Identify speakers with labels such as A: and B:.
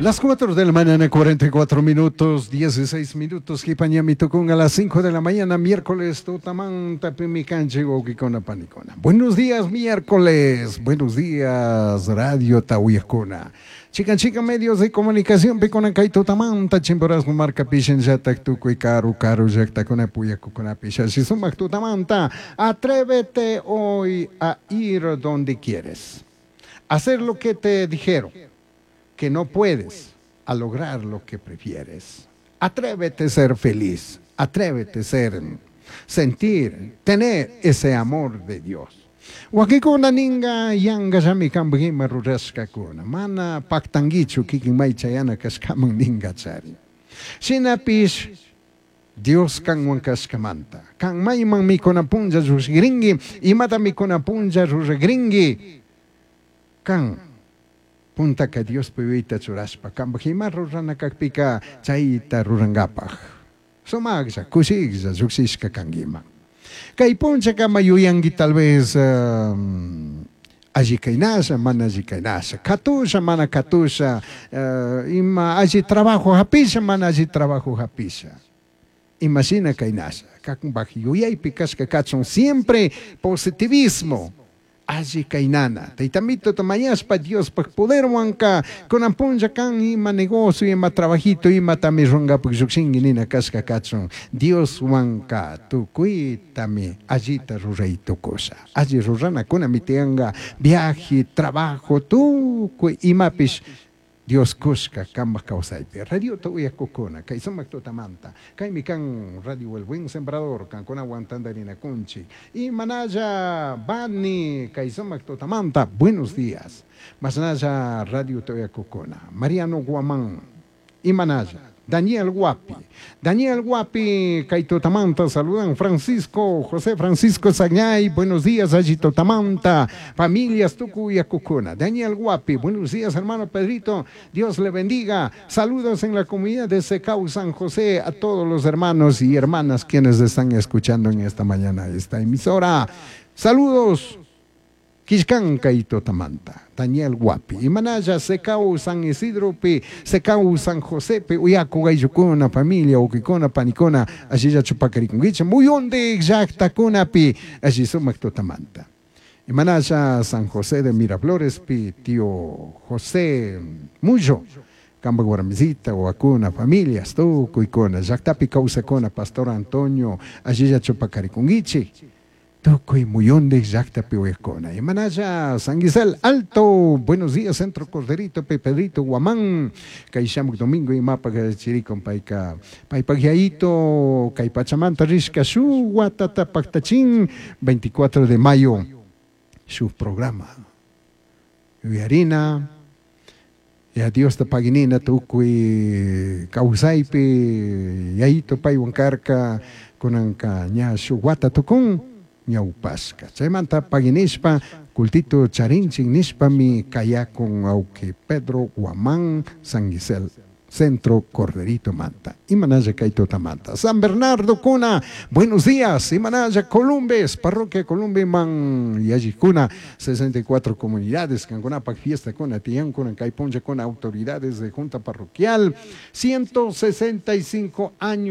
A: Las 4 de la mañana, 44 minutos, 16 minutos, Kipañamito con a las 5 de la mañana, miércoles, Totamanta, Pimicanche, Gokikona, Panicona. Buenos días, miércoles, buenos días, Radio Tahuicona. Chica, medios de comunicación, Picona, Kaito, Tamanta, Chimboras, Marca, Pishin, Yatak, Tuco y Caro, Yakta, con Apuya, Cucona, Pisha, si sumas tu Tamanta, atrévete hoy a ir donde quieres, hacer lo que te dijeron que no puedes, a lograr lo que prefieres. Atrévete a ser feliz, atrévete a sentir, tener ese amor de Dios. Wakikuna ninga yanga jami kambhima rurasca kuna. Mana paktangichu kikimay chayana kaskamang ninga chari. Sinapish Dios kang wankaskamanta. Kang may mang mikonapunja rus gringi, imata mikonapunja rus gringi. Kang punta que Dios pivita churaspa, kambhima rurana kakpika chaita rurangapaj. Somagza, kusigza, zuxisca kangima. Kay puncha kamayuyangi tal vez allí kainasa, mana allí kainasa, katusha, mana katusha, ima allí trabajo hapisa, mana allí trabajo hapisa. Imagina kainasa, kakmbaj yuyay picas que son siempre positivismo. Allí kainana, taitamito tomayas pa Dios pa poder wanka con ampunja kan ima negocio ima trabajito ima tami ronga pa juxingi nina casca kachon Dios wanka tu kuitami allí ta rureito cosa allí rurana kuna mitianga viaje trabajo tu kui ima pish Dios kuska kamba kausaipe radio to uya kokona kai somak to tamanta kai mi kan radio el buen sembrador kan kona guantandarina kunchi y manaya bani kai somak to tamanta buenos días masnaya radio to uya kokona Mariano Guamán y manaya Daniel Guapi, Kaito Tamanta, saludan José Francisco Sañay, buenos días, Agito Tamanta, familias Tucu y Acucuna. Daniel Guapi, buenos días, hermano Pedrito, Dios le bendiga. Saludos en la comunidad de Secau San José a todos los hermanos y hermanas quienes están escuchando en esta mañana esta emisora. Saludos. Kishkan Kaito Tamanta, Daniel Guapi, Imanaya, Secau San Isidro, Secau San José, Uyaku Gayukuna, familia, Ukikona, Panicona, Ajija Chupacaricungicha, muy onde exacta Kunapi, Ajizumakto Tamanta. Imanaya San José de Miraflores, tío José Muyo, Camba Guaramizita, Oacuna, familias, tú, Cuicona, Jactapi Causacona, Pastor Antonio, Ajija Chupacaricungichi. Tocoy muyonde exacta pehuecona. Y manaya San Gisel Alto. Buenos días, Centro Corderito, Pedrito, Guamán. Caixamuk Domingo y Mapa Chiricon Paica. Paipagiaito, Caipachamanta, Rishkashu, Guatata Pactachín. 24 de mayo. Su programa. Viarina. Y adiós ta paginina, Tucuy, Causaipe, Yaito Paiwancarca, Conanca, Ñashu, Guatatocún. Ñaupasca. Chaymanta paginispa, cultito charinching nispa mi kaya con auque Pedro Guamán, San Gisel, Centro Corderito Manta. Imanaya Kaito Tamanta. San Bernardo Cuna, buenos días. Imanaya Columbes, Parroquia Columbia Man y allí Cuna, 64 comunidades, Canconapac Fiesta Cuna, Tian Cuna, Caiponja con autoridades de Junta Parroquial, 165 años.